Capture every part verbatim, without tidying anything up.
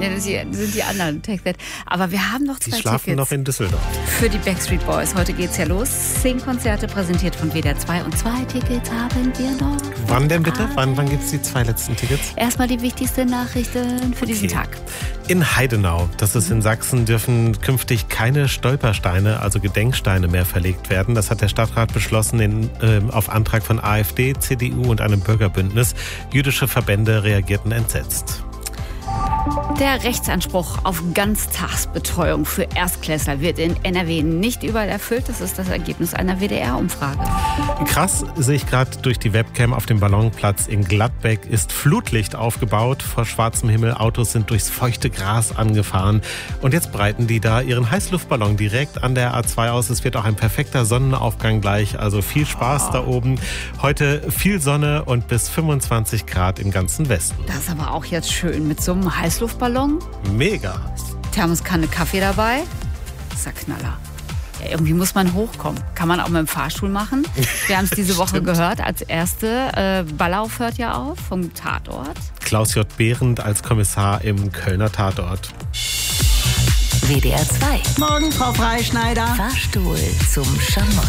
Ja, das sind die anderen, Take That. Aber wir haben noch zwei Die schlafen Tickets noch in Düsseldorf. für die Backstreet Boys. Heute geht's ja los. Zehn Konzerte präsentiert von W D R zwei und zwei Tickets haben wir noch. Wann denn bitte? Wann, wann gibt es die zwei letzten Tickets? Erstmal die wichtigsten Nachrichten für diesen Okay. Tag. In Heidenau, das ist in Sachsen, dürfen künftig keine Stolpersteine, also Gedenksteine mehr verlegt werden. Das hat der Stadtrat beschlossen in, äh, auf Antrag von AfD, C D U und einem Bürgerbündnis. Jüdische Verbände reagierten entsetzt. Der Rechtsanspruch auf Ganztagsbetreuung für Erstklässler wird in N R W nicht überall erfüllt. Das ist das Ergebnis einer W D R-Umfrage. Krass, sehe ich gerade durch die Webcam auf dem Ballonplatz in Gladbeck, ist Flutlicht aufgebaut. Vor schwarzem Himmel, Autos sind durchs feuchte Gras angefahren. Und jetzt breiten die da ihren Heißluftballon direkt an der A zwei aus. Es wird auch ein perfekter Sonnenaufgang gleich. Also viel Spaß da oben. Heute viel Sonne und bis fünfundzwanzig Grad im ganzen Westen. Das ist aber auch jetzt schön mit so einem Heißluftballon. Mega. Thermoskanne Kaffee dabei. Das ist der Knaller. Ja, irgendwie muss man hochkommen. Kann man auch mit dem Fahrstuhl machen. Wir haben es diese Woche Stimmt. gehört. Als erste, äh, Ballauf hört ja auf vom Tatort. Klaus J. Behrendt als Kommissar im Kölner Tatort. W D R zwei. Morgen, Frau Freischneider. Fahrstuhl zum Schamott.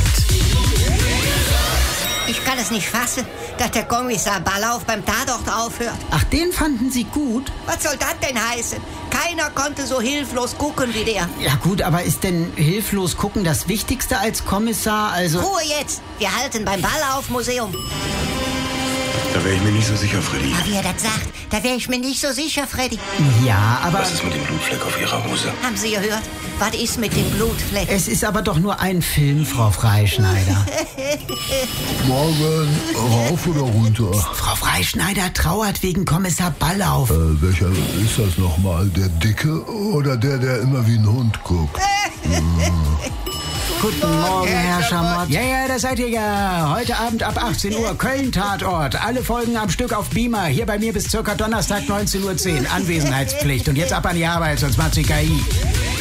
Ich kann es nicht fassen, dass der Kommissar Ballauf beim Tatort aufhört. Ach, den fanden Sie gut? Was soll das denn heißen? Keiner konnte so hilflos gucken wie der. Ja gut, aber ist denn hilflos gucken das Wichtigste als Kommissar? Also Ruhe jetzt! Wir halten beim Ballauf-Museum. Da wäre ich mir nicht so sicher, Freddy. Aber wie er das sagt, da wäre ich mir nicht so sicher, Freddy. ja, aber Was ist mit dem Blutfleck auf Ihrer Hose? Haben Sie gehört? Was ist mit dem Blutfleck? es ist aber doch nur ein Film, Frau Freischneider. Morgen, rauf oder runter? Frau Freischneider trauert wegen Kommissar Ballauf. Äh, welcher ist das nochmal? Der Dicke oder der, der immer wie ein Hund guckt? Guten Morgen, Herr Schamott. Ja, ja, da seid ihr ja. Heute Abend ab achtzehn Uhr, Köln-Tatort. Alle Folgen am Stück auf Beamer. Hier bei mir bis circa Donnerstag neunzehn Uhr zehn. Anwesenheitspflicht. Und jetzt ab an die Arbeit, sonst macht sie K I.